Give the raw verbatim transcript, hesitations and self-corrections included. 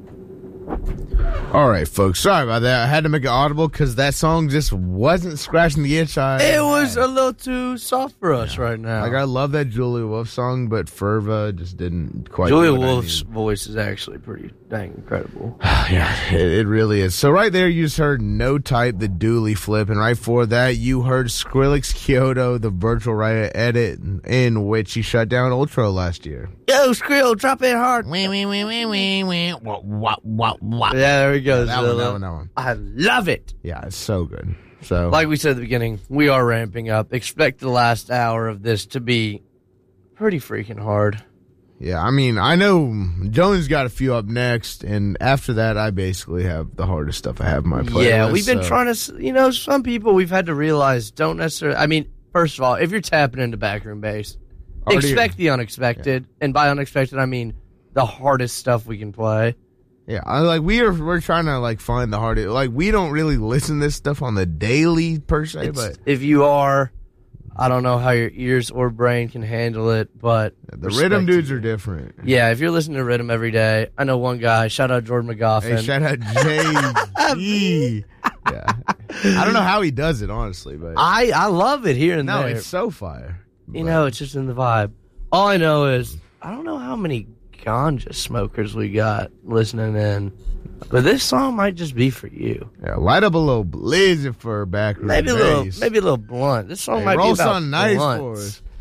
All right, folks. Sorry about that. I had to make it audible because that song just wasn't scratching the itch. I it was a little too soft for us yeah. right now. Like, I love that Julia Wolf song, but Ferva just didn't quite. Julia Wolf's voice is actually pretty dang incredible. yeah, it, it really is. So right there, you just heard No Type, the Dooley Flip, and right before that, you heard Skrillex Kyoto, the Virtual Riot edit, in which he shut down Ultra last year. Yo, Skrill, drop it hard. Wee, wee, wee, wee, wee, wee. Wah, wah, wah, wah. Yeah, there we go. Yeah, that, one, that one, that one. I love it. Yeah, it's so good. So, like we said at the beginning, we are ramping up. Expect the last hour of this to be pretty freaking hard. Yeah, I mean, I know Jones got a few up next, and after that, I basically have the hardest stuff I have in my playlist. Yeah, we've been so. trying to, you know, some people we've had to realize don't necessarily, I mean, first of all, if you're tapping into backroom bass, Already, expect the unexpected, yeah. and by unexpected, I mean the hardest stuff we can play. Yeah, I, like we are, we're trying to like find the hardest. Like we don't really listen to this stuff on the daily per se, it's, but if you are, I don't know how your ears or brain can handle it, but the rhythm dudes are different. Yeah, if you're listening to rhythm every day, I know one guy. Shout out Jordan McGoffin. Hey, shout out J G. Yeah, I don't know how he does it honestly, but I I love it here and no, there. No, it's so fire. You but. know, it's just in the vibe. All I know is I don't know how many ganja smokers we got listening in, but this song might just be for you. Yeah, light up a little blizzard for backroom maybe bass. a little, maybe a little blunt. This song hey, might roll be about something nice blunts. for us.